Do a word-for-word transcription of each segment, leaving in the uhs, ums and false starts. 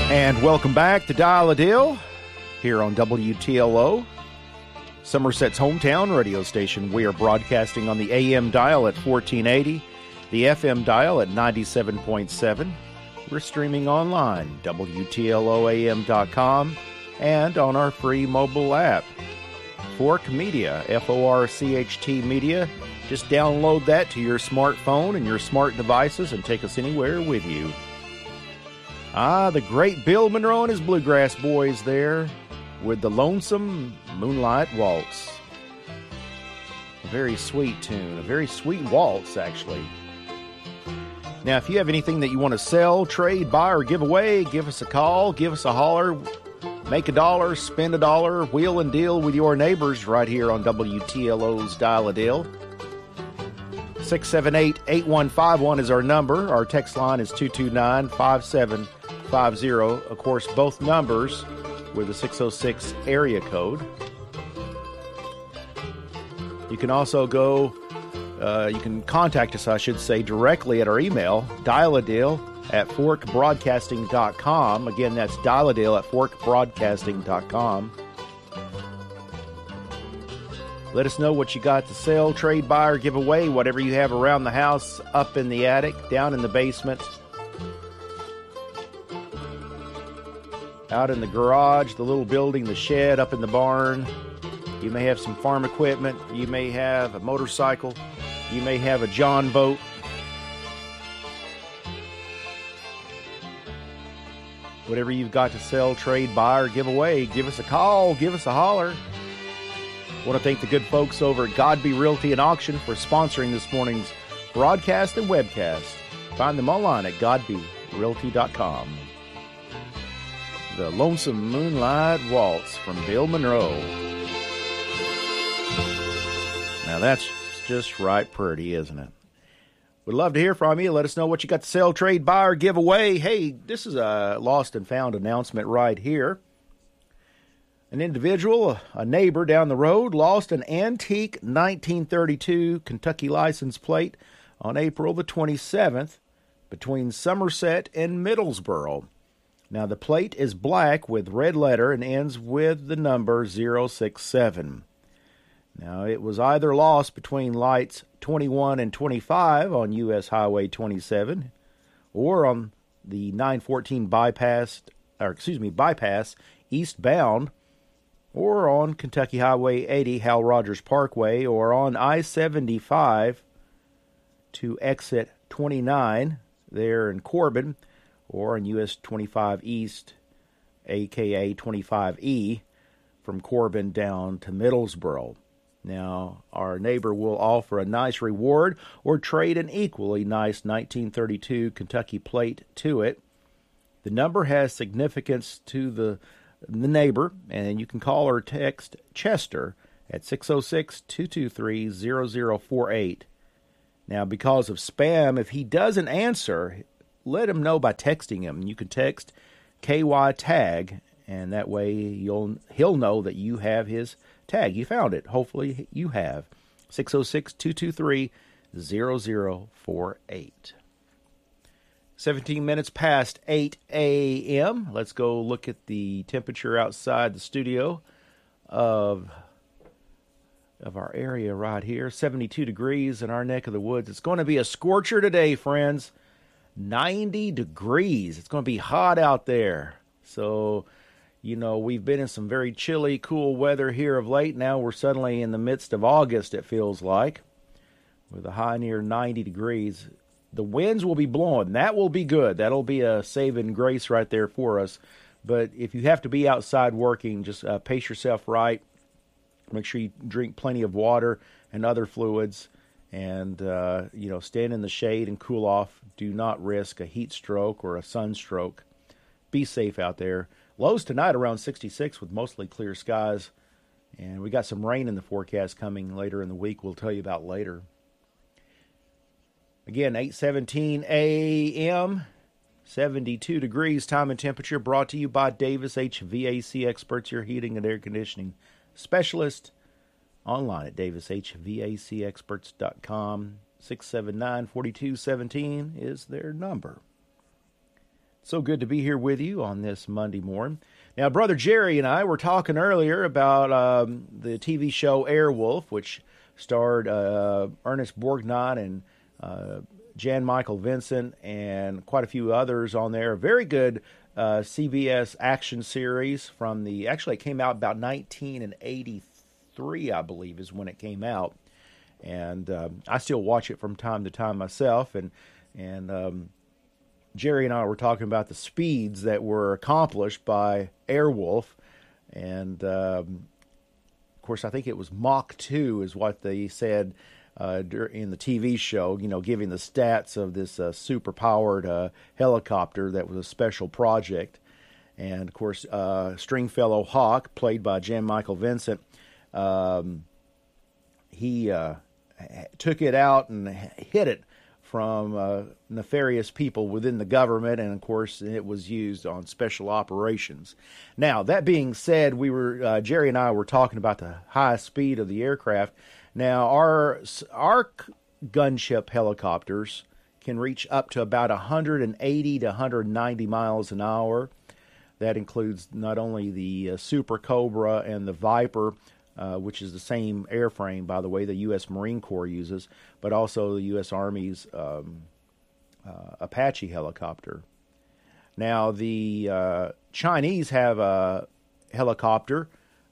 And welcome back to Dial a Deal here on W T L O, Somerset's hometown radio station. We are broadcasting on the A M dial at fourteen eighty, the F M dial at ninety-seven point seven. We're streaming online, W T L O A M dot com, and on our free mobile app, Fork Media, F O R C H T Media. Just download that to your smartphone and your smart devices and take us anywhere with you. Ah, the great Bill Monroe and his Bluegrass Boys there with the Lonesome Moonlight Waltz. A very sweet tune, a very sweet waltz, actually. Now, if you have anything that you want to sell, trade, buy, or give away, give us a call, give us a holler, make a dollar, spend a dollar, wheel and deal with your neighbors right here on W T L O's Dial a Deal. six seven eight, eight one five one is our number. Our text line is two two nine, five seven five zero. Of course, both numbers with a six oh six area code. You can also go, uh, you can contact us, I should say, directly at our email, dial-a-deal at fork broadcasting dot com. Again, that's dial-a-deal at fork broadcasting dot com. Let us know what you got to sell, trade, buy, or give away, whatever you have around the house, up in the attic, down in the basement, out in the garage, the little building, the shed, up in the barn. You may have some farm equipment. You may have a motorcycle. You may have a John boat. Whatever you've got to sell, trade, buy, or give away, give us a call, give us a holler. I want to thank the good folks over at Godby Realty and Auction for sponsoring this morning's broadcast and webcast. Find them online at godby realty dot com. The Lonesome Moonlight Waltz from Bill Monroe. Now that's just right pretty, isn't it? We'd love to hear from you. Let us know what you got to sell, trade, buy, or give away. Hey, this is a lost and found announcement right here. An individual, a neighbor down the road, lost an antique nineteen thirty-two Kentucky license plate on April the twenty-seventh between Somerset and Middlesboro. Now, the plate is black with red letter and ends with the number zero six seven. Now, it was either lost between lights twenty-one and twenty-five on U S Highway twenty-seven or on the nine fourteen bypass, or excuse me, bypass eastbound, or on Kentucky Highway eighty, Hal Rogers Parkway, or on I seventy-five to exit twenty-nine there in Corbin, or on U S twenty-five East, a k a twenty-five E, from Corbin down to Middlesboro. Now, our neighbor will offer a nice reward or trade an equally nice nineteen thirty-two Kentucky plate to it. The number has significance to the the neighbor, and you can call or text Chester at six oh six, two two three, zero zero four eight. Now, because of spam, if he doesn't answer, let him know by texting him. You can text K Y tag, and that way you'll he'll know that you have his tag. You found it. Hopefully you have. six oh six, two two three, zero zero four eight. seventeen minutes past eight a.m. Let's go look at the temperature outside the studio of, of our area right here. seventy-two degrees in our neck of the woods. It's going to be a scorcher today, friends. ninety degrees. It's going to be hot out there. So, you know, we've been in some very chilly, cool weather here of late. Now we're suddenly in the midst of August, it feels like, with a high near ninety degrees. The winds will be blowing. That will be good. That'll be a saving grace right there for us. But if you have to be outside working, just uh, pace yourself right. Make sure you drink plenty of water and other fluids. And, uh, you know, stand in the shade and cool off. Do not risk a heat stroke or a sunstroke. Be safe out there. Lows tonight around sixty-six with mostly clear skies. And we got some rain in the forecast coming later in the week. We'll tell you about later. Again, eight seventeen a.m., seventy-two degrees time and temperature, brought to you by Davis H V A C Experts, your heating and air conditioning specialist. Online at davis h v a c experts dot com. six seven nine, four two one seven is their number. So good to be here with you on this Monday morning. Now, Brother Jerry and I were talking earlier about um, the T V show Airwolf, which starred uh, Ernest Borgnine and uh, Jan Michael Vincent and quite a few others on there. A very good uh, C B S action series from the, actually it came out about nineteen eighty-three, I believe, is when it came out. And um, I still watch it from time to time myself. And, and um, Jerry and I were talking about the speeds that were accomplished by Airwolf. And, um, of course, I think it was Mach two is what they said uh, in the T V show, you know, giving the stats of this uh, super-powered uh, helicopter that was a special project. And, of course, uh, Stringfellow Hawk, played by Jan Michael Vincent, um, he uh, took it out and hit it from uh, nefarious people within the government, and of course it was used on special operations. Now, that being said, we were uh, Jerry and I were talking about the high speed of the aircraft. Now, our our gunship helicopters can reach up to about one hundred eighty to one hundred ninety miles an hour. That includes not only the uh, Super Cobra and the Viper, Uh, which is the same airframe, by the way, the U S Marine Corps uses, but also the U S Army's um, uh, Apache helicopter. Now, the uh, Chinese have a helicopter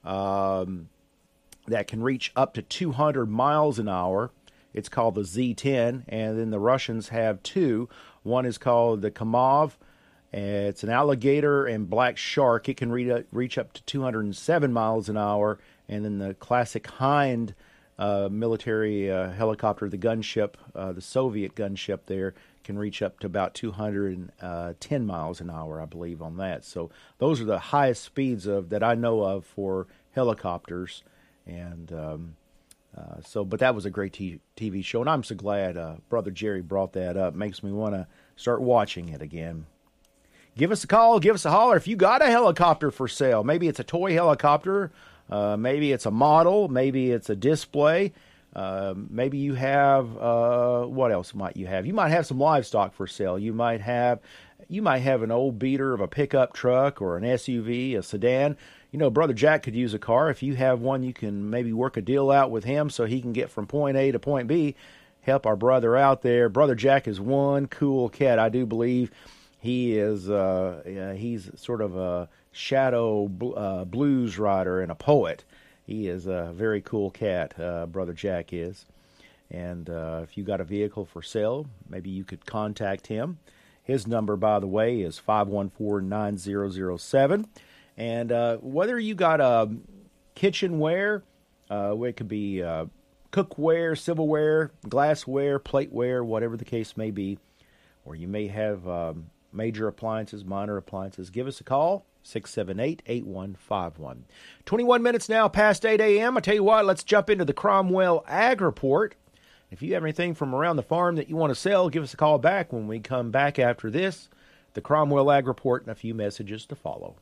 um, that can reach up to two hundred miles an hour. It's called the Z ten, and then the Russians have two. One is called the Kamov. It's an alligator and black shark. It can re- reach up to two hundred seven miles an hour. And then the classic Hind uh, military uh, helicopter, the gunship, uh, the Soviet gunship there, can reach up to about two hundred ten miles an hour, I believe, on that. So those are the highest speeds of that I know of for helicopters. And um, uh, so, but that was a great t- TV show, and I'm so glad uh, Brother Jerry brought that up. Makes me want to start watching it again. Give us a call, give us a holler if you got a helicopter for sale. Maybe it's a toy helicopter. Uh, maybe it's a model. Maybe it's a display. Uh, maybe you have, uh, what else might you have? You might have some livestock for sale. You might have, you might have an old beater of a pickup truck or an S U V, a sedan. You know, Brother Jack could use a car. If you have one, you can maybe work a deal out with him so he can get from point A to point B. Help our brother out there. Brother Jack is one cool cat. I do believe he is, uh, yeah, he's sort of a shadow uh, blues writer and a poet. He is a very cool cat, uh, Brother Jack is. And uh, if you got a vehicle for sale, maybe you could contact him. His number, by the way, is five one four, nine zero zero seven. And uh, whether you got a kitchenware, uh, it could be uh, cookware, silverware, glassware, plateware, whatever the case may be, or you may have um, major appliances, minor appliances, give us a call. six seven eight, eight one five one. twenty-one minutes now past eight a.m. I tell you what, let's jump into the Cromwell Ag Report. If you have anything from around the farm that you want to sell, give us a call back when we come back after this. The Cromwell Ag Report and a few messages to follow.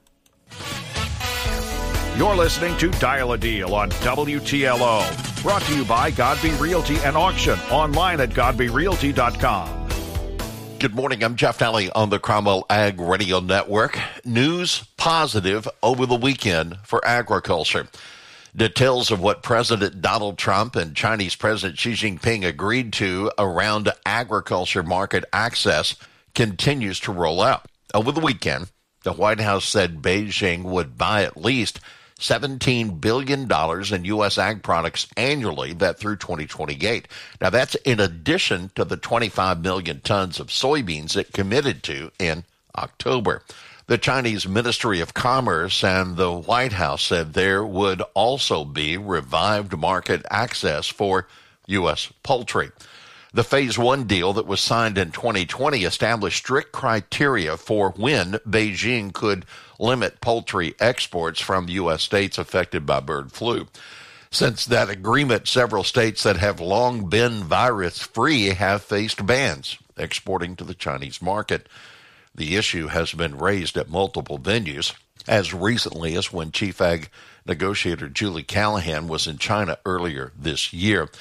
You're listening to Dial a Deal on W T L O. Brought to you by Godby Realty and Auction. Online at godby realty dot com. Good morning. I'm Jeff Daly on the Cromwell Ag Radio Network. News positive over the weekend for agriculture. Details of what President Donald Trump and Chinese President Xi Jinping agreed to around agriculture market access continues to roll out. Over the weekend, the White House said Beijing would buy at least seventeen billion dollars in U S ag products annually, that through twenty twenty-eight. Now, that's in addition to the twenty-five million tons of soybeans it committed to in October. The Chinese Ministry of Commerce and the White House said there would also be revived market access for U S poultry. The Phase One deal that was signed in twenty twenty established strict criteria for when Beijing could limit poultry exports from U S states affected by bird flu. Since that agreement, several states that have long been virus-free have faced bans exporting to the Chinese market. The issue has been raised at multiple venues, as recently as when Chief Ag Negotiator Julie Callahan was in China earlier this year.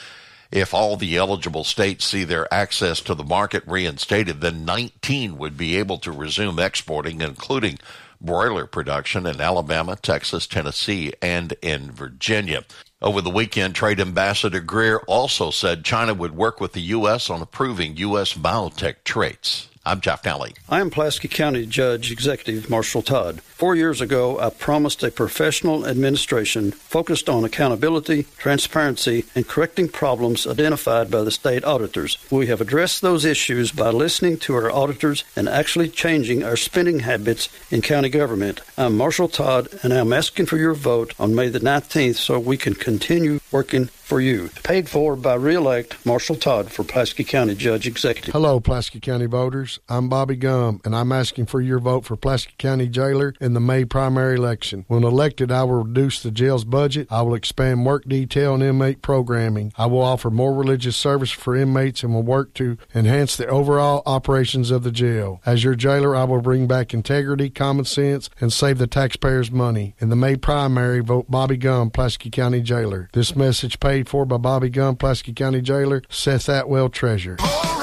If all the eligible states see their access to the market reinstated, then nineteen would be able to resume exporting, including broiler production in Alabama, Texas, Tennessee, and in Virginia. Over the weekend, Trade Ambassador Greer also said China would work with the U S on approving U S biotech traits. I'm Jeff Nally. I am Pulaski County Judge Executive Marshall Todd. Four years ago, I promised a professional administration focused on accountability, transparency, and correcting problems identified by the state auditors. We have addressed those issues by listening to our auditors and actually changing our spending habits in county government. I'm Marshall Todd, and I'm asking for your vote on May the nineteenth so we can continue working for you. Paid for by Re-elect Marshall Todd for Pulaski County Judge Executive. Hello, Pulaski County voters. I'm Bobby Gum, and I'm asking for your vote for Pulaski County Jailer in the May primary election. When elected, I will reduce the jail's budget. I will expand work detail and inmate programming. I will offer more religious service for inmates and will work to enhance the overall operations of the jail. As your jailer, I will bring back integrity, common sense, and save the taxpayers' money. In the May primary, vote Bobby Gum, Pulaski County Jailer. This message paid for by Bobby Gum, Pulaski County Jailer, Seth Atwell, Treasurer.